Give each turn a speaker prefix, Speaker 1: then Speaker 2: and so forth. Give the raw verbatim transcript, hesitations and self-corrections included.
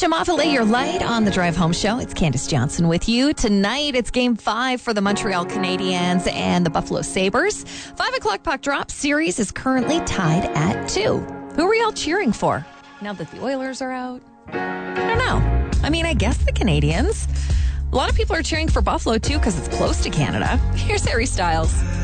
Speaker 1: Shamafale, your light on the Drive Home Show. It's Candace Johnson with you. Tonight, it's game five for the Montreal Canadiens and the Buffalo Sabres. Five o'clock puck drop series is currently tied at two. Who are we all cheering for now that the Oilers are out? I don't know. I mean, I guess the Canadiens. A lot of people are cheering for Buffalo, too, because it's close to Canada. Here's Harry Styles.